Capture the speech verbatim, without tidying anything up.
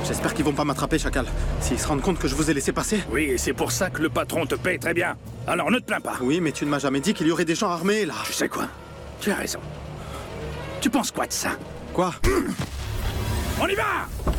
J'espère qu'ils vont pas m'attraper, Chacal. S'ils se rendent compte que je vous ai laissé passer. Oui, et c'est pour ça que le patron te paye très bien. Alors ne te plains pas. Oui, mais tu ne m'as jamais dit qu'il y aurait des gens armés, là. Tu sais quoi? Tu as raison. Tu penses quoi de ça? Quoi? On y va!